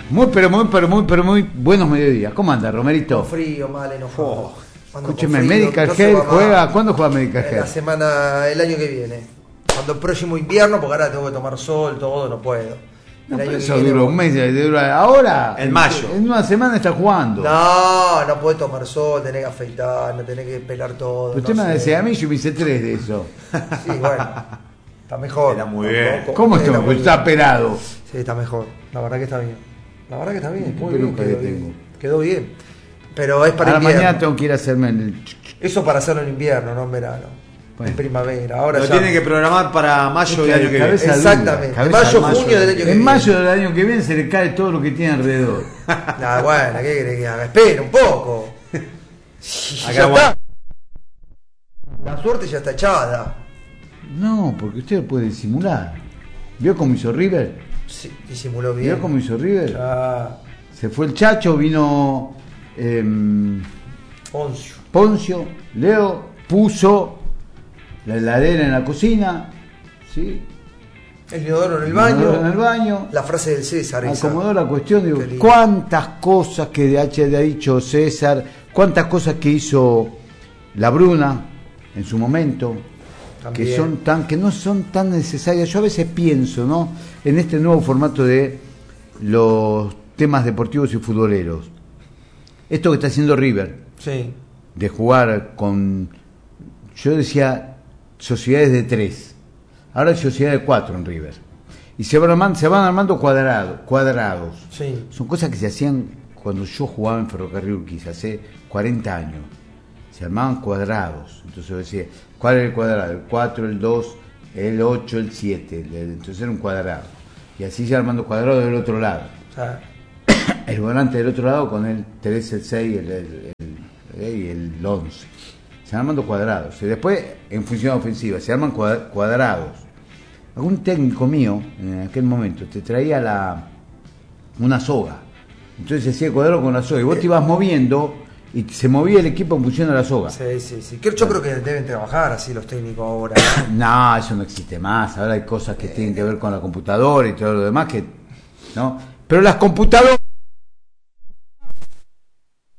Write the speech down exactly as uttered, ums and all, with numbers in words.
Muy, pero muy, pero muy, pero muy buenos mediodías. ¿Cómo anda, Romerito? Con frío, mal, enojado. Oh, Ando escúcheme, con frío, Medical no se Health va más. juega. ¿Cuándo juega Medical Eh, La Health? semana, el año que viene. Cuando el próximo invierno, porque ahora tengo que tomar sol, todo, no puedo. No, El año pero que eso viene dura voy. un mes, dura ahora. En mayo. En una semana está jugando. No, no podés tomar sol, tenés que afeitar, no tenés que pelar todo. Pero usted no me sé. decía a mí, yo me hice tres de eso. Sí, bueno. Está mejor. Está muy bien. Tampoco- ¿Cómo está está? muy Está bien. pelado. Sí, está mejor. La verdad que está bien. La verdad que está bien. Qué Muy bien. peluca que Quedó tengo. bien. Quedó bien. Pero es para Ahora invierno. mañana tengo que ir a hacerme el... Eso para hacerlo en invierno, no en verano. Bueno. En primavera. Ahora Lo ya. tienen que programar para mayo del año que viene. Cabeza Exactamente. dura, cabeza Mayo, dura. junio del año que En viene. mayo del año que viene se le cae todo lo que tiene alrededor. Nah, bueno, ¿qué querés que haga? Espera un poco. Acá Ya bueno. está. La suerte ya está echada. No, porque usted lo puede disimular. ¿Vio cómo hizo River? Sí, disimuló bien. ¿Vio cómo hizo River? Ya. Se fue el Chacho, vino em, Poncio. Poncio, Leo, puso la heladera en la cocina, ¿sí? El inodoro en el baño. En el baño. La frase del César. esa. Acomodó la cuestión, digo, Qué lindo. cuántas cosas que de H ha dicho César, cuántas cosas que hizo la Bruna en su momento, También. que son tan, que no son tan necesarias. Yo a veces pienso, ¿no? En este nuevo formato de los temas deportivos y futboleros. Esto que está haciendo River, Sí. de jugar con, yo decía, sociedades de tres. Ahora hay sociedades de cuatro en River. Y se van armando, se van armando cuadrado, cuadrados. Sí. Son cosas que se hacían cuando yo jugaba en Ferrocarril Urquiza, hace cuarenta años. Se armaban cuadrados. Entonces yo decía, ¿cuál era el cuadrado? El cuatro, el dos, el ocho, el siete. Entonces era un cuadrado. Y así se armando cuadrados del otro lado. O sea, El volante del otro lado con el tres, el seis, el, el, el, y el once. Se van armando cuadrados. Y después, en función ofensiva, se arman cuad- cuadrados. Algún técnico mío, en aquel momento, te traía la una soga. Entonces se hacía cuadrado con la soga. Y vos te ibas moviendo y se movía el equipo en función de la soga. sí, sí, sí. Creo- Yo creo que deben trabajar así los técnicos ahora. No, eso no existe más. Ahora hay cosas que tienen que ver con la computadora y todo lo demás que, ¿no? Pero las computadoras